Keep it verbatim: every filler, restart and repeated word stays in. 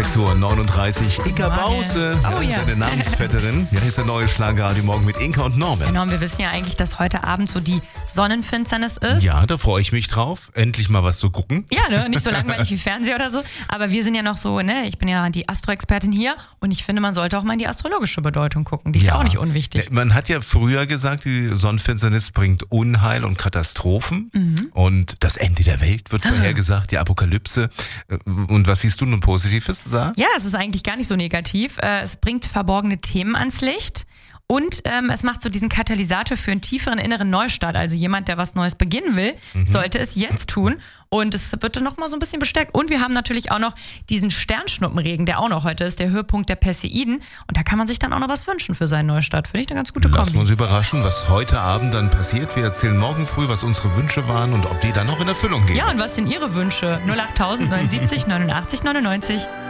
sechs Uhr neununddreißig. Inka Bause, Oh ja. deine Namensvetterin. Ja, hier ist der neue Schlagerradio morgen mit Inka und Norman. Genau, und wir wissen ja eigentlich, dass heute Abend so die Sonnenfinsternis ist. Ja, da freue ich mich drauf. Endlich mal was zu gucken. Ja, ne? Nicht so langweilig wie Fernseher oder so. Aber wir sind ja noch so, ne? Ich bin ja die Astroexpertin hier und ich finde, man sollte auch mal in die astrologische Bedeutung gucken. Die ist ja, ja auch nicht unwichtig. Man hat ja früher gesagt, die Sonnenfinsternis bringt Unheil und Katastrophen mhm. und das Ende der Welt wird vorhergesagt, die Apokalypse. Und was siehst du nun Positives da? Ja, es ist eigentlich gar nicht so negativ. Es bringt verborgene Themen ans Licht. Und ähm, es macht so diesen Katalysator für einen tieferen inneren Neustart. Also jemand, der was Neues beginnen will, mhm. sollte es jetzt tun. Und es wird dann nochmal so ein bisschen bestärkt. Und wir haben natürlich auch noch diesen Sternschnuppenregen, der auch noch heute ist, der Höhepunkt der Perseiden. Und da kann man sich dann auch noch was wünschen für seinen Neustart. Finde ich eine ganz gute Kombi. Lassen wir uns überraschen, was heute Abend dann passiert. Wir erzählen morgen früh, was unsere Wünsche waren und ob die dann noch in Erfüllung gehen. Ja, und was sind Ihre Wünsche? null acht tausend neunundsiebzig neunundachtzig neunundneunzig.